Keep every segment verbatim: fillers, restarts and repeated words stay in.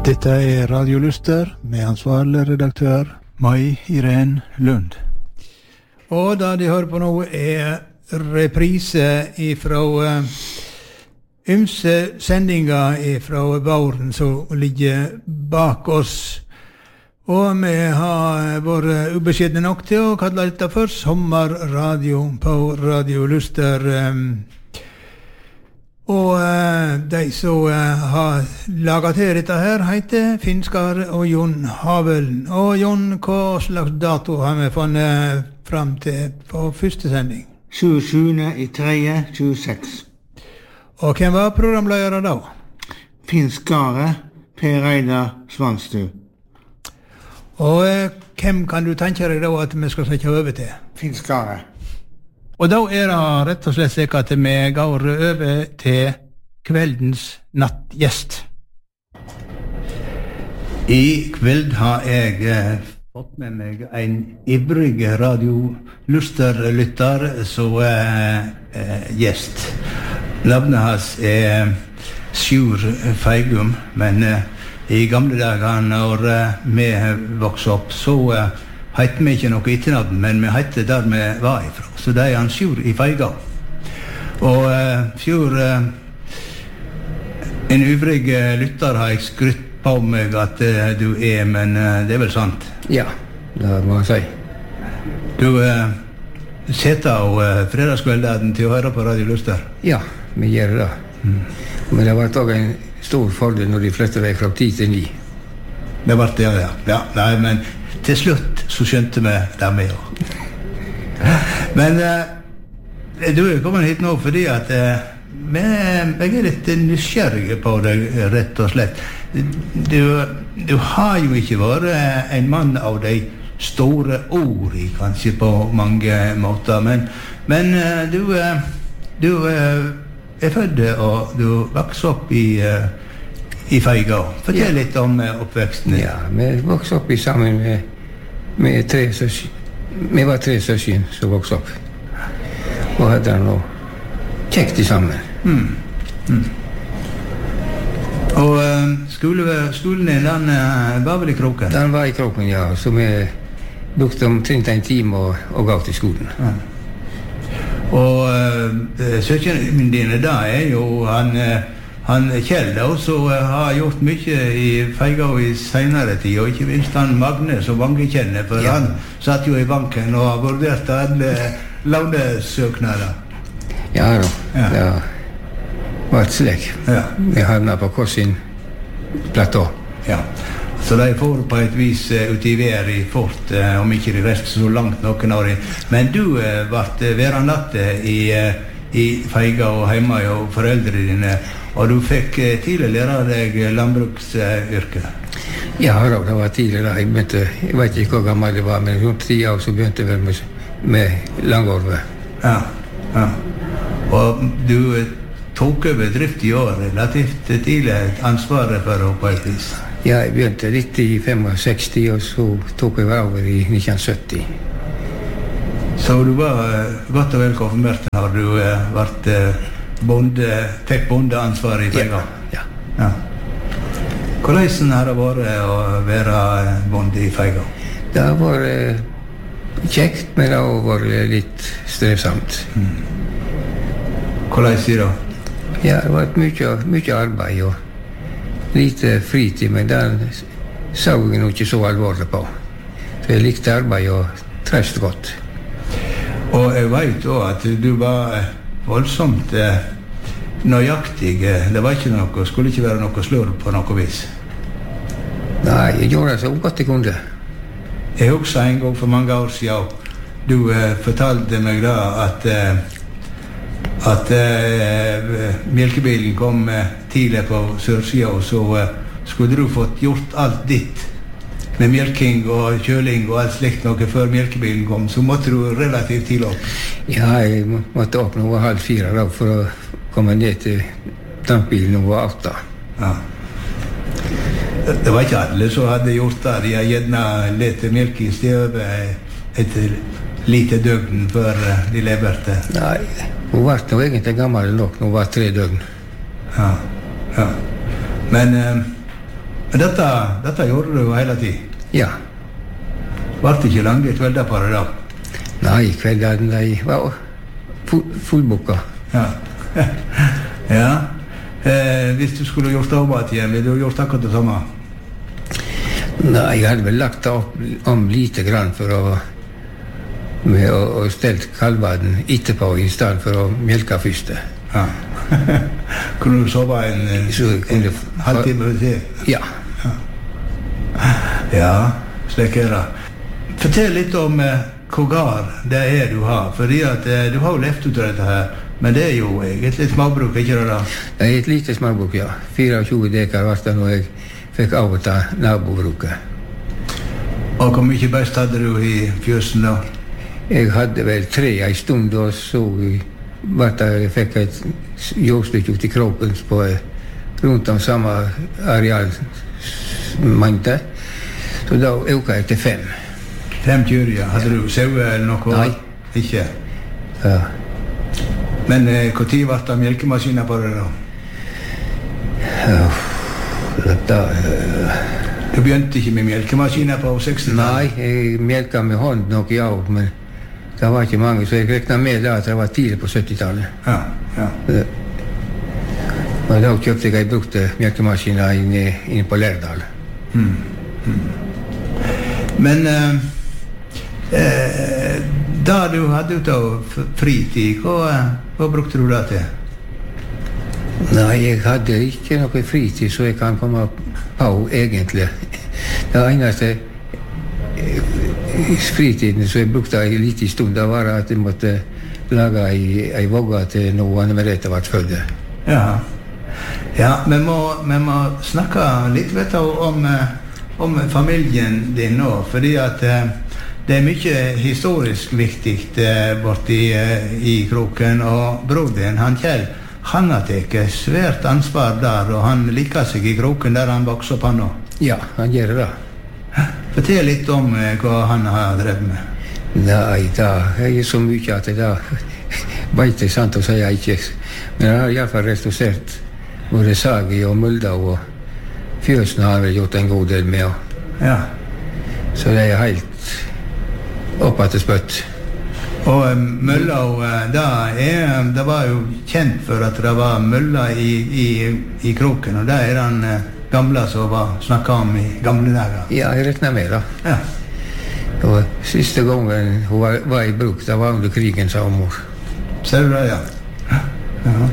Dette er Radio Luster med ansvarlig redaktør Mai Irene Lund. Og da de hører på nå er reprise ifra uh, ymse sendinger ifra våren som ligger bak oss. Og vi har vært ubeskjedne nok til å kalle dette for sommerradio på Radio Luster. Um, Og uh, de som uh, har laget til dette her heter Finskar og Jon Havelen. Og Jon, hva slags dato har vi funnet uh, frem til på første sending? tjuesjuende i tredje tjueseks. Og hvem var programledere da? Finskare, Per Reidar Svanstu. Og uh, hvem kan du tenke deg da at vi skal sette over til? Finskare. Og da er det rett og slett slik at vi går over til kveldens nattgjest. I kveld har jeg eh, fått med meg en ivrig Radio Luster-lytter som er eh, gjest. Navnet hans er Sjur Feigum, men eh, i gamle dager når eh, vi vokste opp, så eh, heter vi ikke noe etternavn, men vi heter der vi var ifra. Så det er han Sjur i Feigau. Og uh, Sjur, uh, en ivrig uh, lytter har jeg skrytt på meg at uh, du er, men uh, det er vel sant? Ja, det må jeg si. Du uh, setter av uh, fredagskvelden til å høre på Radio Luster? Ja, vi gjør det. Mm. Men det var også en stor fordel når de flyttet vekk fra ti til ni. Det var det, ja. Ja, nei, men til slutt så skjønte vi det med også. Men uh, du er kommet hit nå fordi at uh, vi, jeg er litt nysgjerrig på deg, rett og slett. Du, du har jo ikke vært en mann av de store ord i, kanskje på mange måter, men, men uh, du, uh, du uh, er født og du vokste opp i, uh, i Feigau. Fortell ja. litt om uh, oppveksten. Ja, vi vokste opp i sammen med, med tre søsken. Vi var tre søsken som vokste opp. Og hadde noe kjekt i sammen. Mm. Mm. Og uh, skole, skolen din, den uh, var vel i Kroken? Den var i Kroken, ja. Så vi brukte omtrent en time og, og gav til skolen. Ja. Og uh, søskenen dine da er jo han... Uh, Han Kjell også uh, har gjort mye i Feigau i senere tid, og ikke minst han Magne som mange kjenner, for ja. Han satt jo i banken og har vurdert alle lånesøknader. Ja da, ja. Det var et slik. Ja. Vi havnet på Kossin platå. Ja, så de får på et vis uh, ut i vær i fort, uh, om ikke de resten så langt noen år. Men du uh, ble værende i, uh, i Feigau og hjemme og foreldre dine, og du fikk eh, tidlig lære deg landbruksyrket? Eh, ja, da, det var tidlig da. Jeg begynte, jeg vet ikke hvor gammel det var, men rundt ti år så begynte jeg med, med langorve. Ja, ja. Og du eh, tok over drift i år relativt tidlig ansvaret for å på et vis? Ja, jeg begynte litt i sekstifem, og så tok jeg over i nitten sytti. Så du var eh, godt og vel konfirmert når du eh, vært eh, bonde, fikk bondeansvar i Feigau? Ja, Ja. ja. Hvordan har det vært å være bonde i Feigau? Det har vært kjekt, men det har vært litt strevsomt. Mm. Hvordan sier du? Ja, det har vært mye, mye arbeid og lite fritid, men den så jeg nok ikke så alvorlig på. Så jeg likte arbeid og trøst godt. Og jeg vet også at du var voldsomt eh, nøyaktig. Det var ikke noe, skulle ikke være noe slurv på noe vis. Nei, jeg gjorde det så godt jeg kunne. Jeg husker en gang for mange år siden, du eh, fortalte meg da at, eh, at eh, melkebilen kom eh, tidlig på sørsida, og så eh, skulle du fått gjort alt ditt med melking og kjøling og alt slikt noe før melkebilen kom, så måtte du relativt tidlig opp. Ja, jeg måtte opp når jeg var halv fire da, for å komme ned til tankbilen når jeg var åtta. Ja. Det var ikke alle som hadde gjort det. De har gjerne lett melk i støvet etter lite døgn før de leverte. Nei, hun var nå egentlig gammel nok når hun var tre døgn. Ja, ja. Men... Eh, Dette, dette gjorde du hele tiden? Ja. Var det ikke lange kvelder på det da? Nei, kveldene de var full, fullbooka. Ja. Ja. Eh, hvis du skulle gjort arbeid igjen, ville du gjort akkurat det samme? Nei, jeg hadde vel lagt opp om lite grann for å med å, å stelt kalvene etterpå i stedet for å melke først. Ja. Kunne du sove en, en, en halvtime til? Ja. Ja. Ja, slik er det. Fortell litt om eh, hvor gard det er du har, fordi at eh, du har jo levd ut av dette her, men det er jo egentlig et småbruk, ikke det da? Det er et lite småbruk, ja. tjuefire dekar var det når jeg fikk overta nabobruket. Og hvor mye best hadde du i fjøsen da? Jeg hadde vel tre en stund, og så jeg fikk et jordstykke ut i kroppen på rundt om samme arealmengde. Så da økte jeg til fem. Fem kyr, ja. Hadde du sauer eller noe? Nei. Ikke? Ja. Men eh, hvor tid var det melkemaskiner på det da? Ja. Da, uh... Du begynte ikke med melkemaskiner på seksti-tallet? Nei, jeg melka med hånd nok i år, men det var ikke mange, så jeg rekna med da at det var tidlig på sytti-tallet. Ja, ja. Og da kjøpte jeg brukte melkemaskiner inne, inne på Lærdal. Mm. Mm. Men eh, eh, da du hadde ut av fritid, hva, hva brukte du det til? Nei, jeg hadde ikke noe fritid, så jeg kan komme på egentlig. Det eneste fritiden som jeg brukte en liten stund, det var at jeg måtte lage en vogge til når Anne Merete ble født. Ja, ja, vi må, vi må snakke litt vet du, om, om familien din nå, fordi at det er mye historisk viktig borti i kroken, og bror din, han Kjell, han har tatt svært ansvar der, og han liker seg i kroken der han vokser opp han nå. Ja, han gjør det. Fortell litt om eh, hva han har drevet med. Nei, da er jeg så mye at det da vet jeg sant å si jeg ikke. Men han har i hvert fall restaurert både Sagi og Mulda, og fjøsen har han vel gjort en god del med. Ja. Så det er helt oppe til spøtt. Og eh, mølla, eh, da er, det var jo kjent for at det var mølla i, i, i kroken, og det er den eh, gamle som var snakket om i gamle dager. Ja, jeg regner med da. Ja. Og siste gangen hun var, var i bruk, det var under krigen, sa mor. Ser du det, ja? Ja.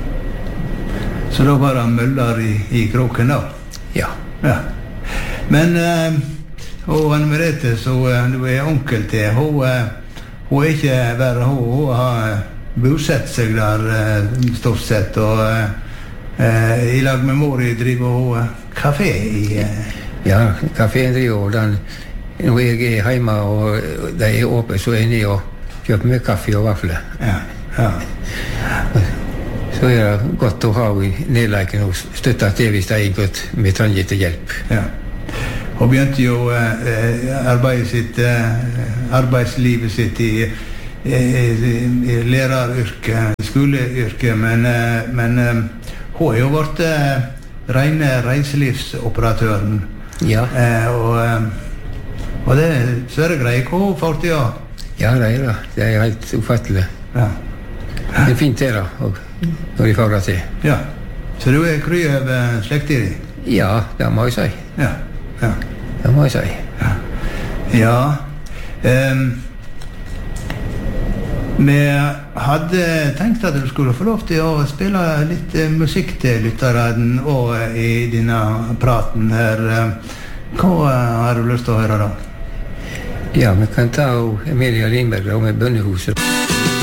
Så da var det møller i, i kroken da? Ja. Ja. Men, eh, og Anne Merete, så eh, du er onkel til, hun, eh, hun er ikke verre, hun, hun har bosett seg der eh, stort sett, og eh, i lag med mor i driver hun kafé i... Eh. Ja, kaféen driver den. Når jeg er hjemme og det er åpent, så er jeg nede og kjøper meg kaffe og vafler. Ja, ja. Så er det godt å ha i nedleiken og støtte til hvis det er godt med trenger til hjelp. Ja. Og begynte jo eh, arbeidet sitt, eh, arbeidslivet sitt i, i, i læreryrke, skoleyrke, men, eh, men eh, hun er jo vært eh, rene reiselivsoperatøren. Ja. Eh, og, eh, og det er svære greier hvor fort det er. Ja, det er det. Det er helt ufattelig. Ja. Det er fint det da, og når de får det til. Ja. Så du er kry over slektet din? Ja, det må jeg si. Ja. Ja. Det må jeg si. Ja. Ja. Um, vi hadde tenkt at du skulle få lov til å spille litt uh, musikk til lytteren og uh, i denne praten her. Uh, hva uh, har du lyst til å høre da? Ja, vi kan ta Emilia Lindberg og med Bønnehuset.